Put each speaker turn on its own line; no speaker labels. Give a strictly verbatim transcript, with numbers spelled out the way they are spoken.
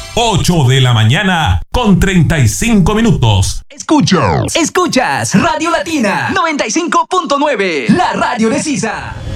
ocho de la mañana con treinta y cinco minutos.
Escuchas, escuchas Radio Latina noventa y cinco punto nueve, la radio de Sisa.